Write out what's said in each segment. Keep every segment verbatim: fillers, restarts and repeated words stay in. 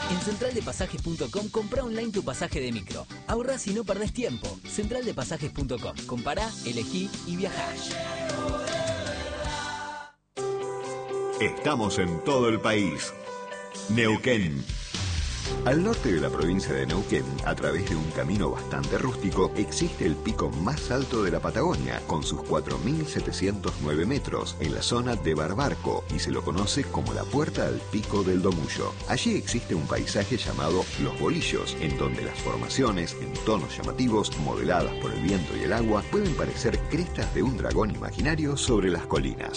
En central de pasajes punto com comprá online tu pasaje de micro. Ahorrás y no perdés tiempo. central de pasajes punto com. Compará, elegí y viajá. Estamos en todo el país. Neuquén. Al norte de la provincia de Neuquén, a través de un camino bastante rústico, existe el pico más alto de la Patagonia, con sus cuatro mil setecientos nueve metros, en la zona de Barbarco, y se lo conoce como la puerta al pico del Domullo. Allí existe un paisaje llamado Los Bolillos, en donde las formaciones, en tonos llamativos, modeladas por el viento y el agua, pueden parecer crestas de un dragón imaginario sobre las colinas.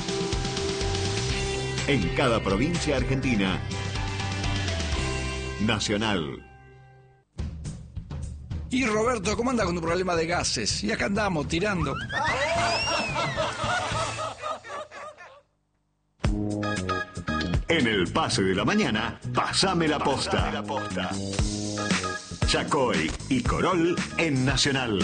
En cada provincia argentina, Nacional. Y Roberto, ¿cómo anda con tu problema de gases? Y acá andamos tirando. En el pase de la mañana, pasame la posta. Chacoy y Corol en Nacional.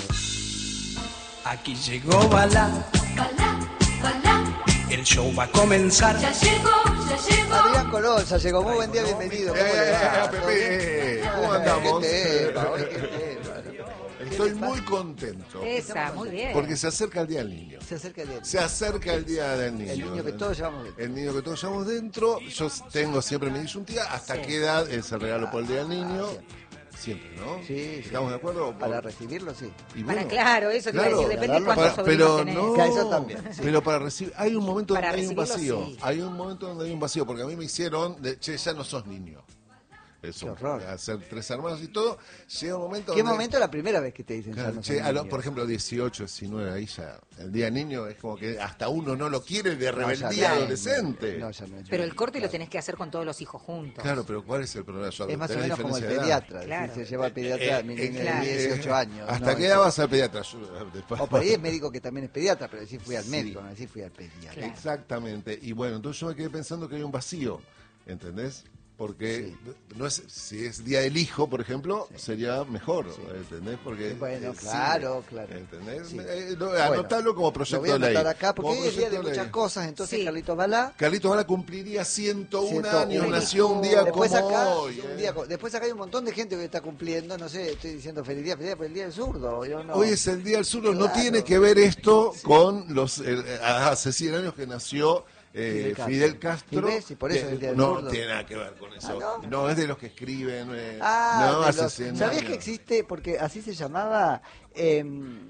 Aquí llegó Balá. Balá, balá. El show va a comenzar. Ya llegó, ya llegó. Adrián Colón, ya llegó. Muy buen día, bienvenido. ¿Cómo le va? Pepe, ¿cómo andamos? ¿Qué tema? Hoy qué tema. Estoy muy contento. Esa, muy bien. Porque se acerca el Día del Niño. Se acerca el día. Se acerca el Día del Niño. El niño que todos llevamos dentro. El niño que todos llevamos dentro. Yo tengo siempre mi disyuntiva. ¿Hasta Sí. qué edad es el regalo por el Día del Niño? Siempre, ¿no? Sí, sí. ¿Estamos de acuerdo? Para recibirlo, sí. Y Para, bueno, claro, eso te iba a claro, decir, depende de para- cuántos para- sobrinos pero tenés. no, Que a eso también, sí. pero para recibir, hay un momento Para donde hay un recibirlo, vacío, sí. hay un momento donde hay un vacío, porque a mí me hicieron, de, che, ya no sos niño. Eso, Qué horror. hacer tres hermanos y todo, llega un momento ¿Qué donde... momento la primera vez que te dicen Claro, ya no che, soy a lo- niño? por ejemplo, dieciocho, diecinueve, ahí ya, el día del niño es como que hasta uno no lo quiere de No, ya rebeldía no, adolescente. no, ya no, ya Pero no. el corte lo tenés que hacer con todos los hijos juntos. Claro, pero ¿cuál es el problema? Yo- Es más o ¿tenés menos como el diferencia de edad? pediatra. Claro. Si se lleva al pediatra, Eh, mi eh, niño claro. de dieciocho años. ¿Hasta no, qué eso- edad vas al pediatra? Yo, después- O por ahí es médico que también es pediatra, pero decir fui al Sí. médico, no decir fui al pediatra. Claro. Exactamente. Y bueno, entonces yo me quedé pensando que hay un vacío, ¿entendés? Porque no es, si es día del hijo, por ejemplo, sería mejor, ¿entendés? Porque Bueno, eh, sí, claro, claro. ¿entendés? Sí. Eh, no, Bueno, anotalo como Lo proyecto voy a de ley. anotar acá porque Como hoy es día de proyecto muchas ley. cosas. Entonces, Sí. Carlitos Balá. Carlitos ahora cumpliría ciento un ciento años, uno. nació un día Después como acá, hoy. un eh. día co- después acá hay un montón de gente que está cumpliendo, no sé, estoy diciendo feliz día, feliz día, pero el día del zurdo. Yo no. Hoy es el Día del Zurdo, no Claro. tiene que ver esto con los eh, hace cien años que nació eh, Fidel Castro. Fidel Castro. ¿Y ves? Y por eso que- es el Día del No Zurdo. tiene nada que ver con eso. Ah, ¿no? ¿no? es de los que escriben. eh, Ah, no, de hace los- cien ¿sabías años. que existe? Porque así se llamaba em,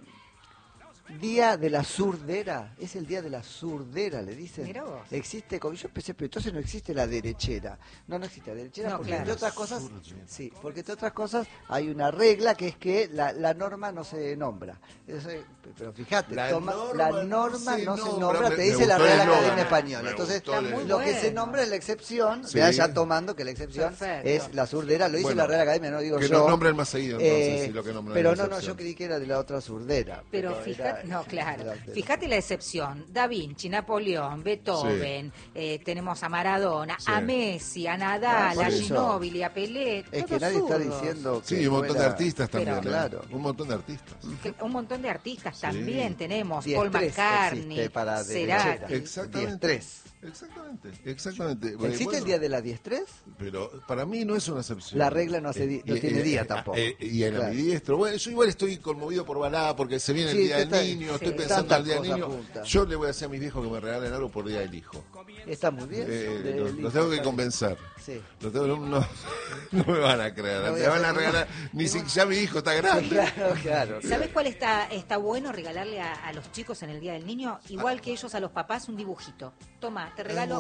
Día de la Zurdera. Es el Día de la Zurdera, le dicen. Mirá vos. Existe, como yo pensé, pero entonces no existe la derechera. No, no existe la derechera No, porque claro. entre otras cosas, sí, porque entre otras cosas hay una regla que es que la, la norma no se nombra. Eso es- pero fíjate, La toma- norma la no norma se no se nombra. nombra, Me- te me dice la gustó el Real eslogan. Academia Me Española. gustó Entonces, el Está muy lo que se bueno. nombra es la excepción, Sí. ya, ya tomando que la excepción Perfecto. es la Zurdera, lo dice Bueno, la Real Academia, no digo que yo. nos nombren más seguido, entonces, Eh, si lo que nombran pero es la no, no, excepción. yo creí que era de la otra Zurdera. Pero era- fíjate, no, claro. era de- Fíjate la excepción. Da Vinci, Napoleón, Beethoven, eh, tenemos a Maradona, Sí. a Messi, a Ah, Nadal, por a eso. Ginóbili, a Pelé. Es que todos nadie está zurdos. diciendo que Sí, un montón de fuera- artistas también. Pero- ¿eh? Claro. Un montón de artistas. Que- Un montón de artistas Sí. también tenemos. Diez Paul tres McCartney, existe para Cerati. derechera. Exactamente. diez tres. Exactamente, exactamente. ¿Existe Bueno, el día de la diez tres? Pero para mí no es una excepción. La regla no hace di- no y- tiene y- día eh, tampoco. eh, y en Claro. ambidiestro. Bueno, yo igual estoy conmovido por Balá porque se viene Sí, el Día del está- Niño, estoy sí. pensando Tantas al Día del cosas Niño. juntas. Yo le voy a decir a mis viejos que me regalen algo por Día del Hijo. Está muy bien. Eh, de- los, listo, los tengo que está bien. convencer. Sí. Los tengo- no, no, no me van a creer. No voy me a van a hacer regalar. Ni si ya mi hijo está grande. Claro, claro. ¿Sabes cuál está, está bueno regalarle a, a los chicos en el Día del Niño? Igual que ellos a los papás un dibujito. Toma, te regalo